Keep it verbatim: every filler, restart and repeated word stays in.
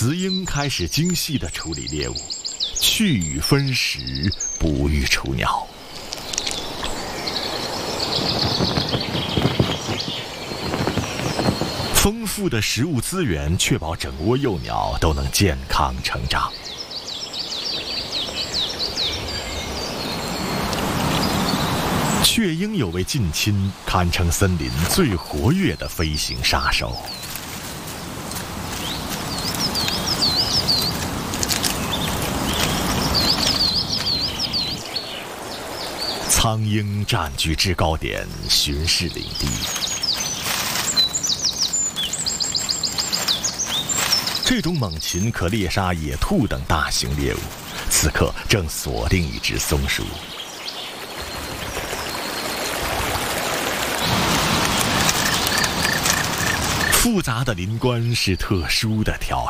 雌鹰开始精细地处理猎物，去羽分食，不育雏鸟。丰富的食物资源确保整窝幼鸟都能健康成长。雀鹰有为近亲，堪称森林最活跃的飞行杀手。苍鹰占据制高点，巡视领地。这种猛禽可猎杀野兔等大型猎物，此刻正锁定一只松鼠。复杂的林冠是特殊的挑